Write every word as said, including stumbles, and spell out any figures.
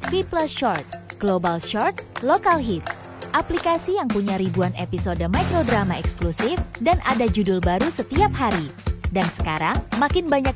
V Plus Short, Global Short, Local Hits. Aplikasi yang punya ribuan episode microdrama eksklusif dan ada judul baru setiap hari. Dan sekarang makin banyak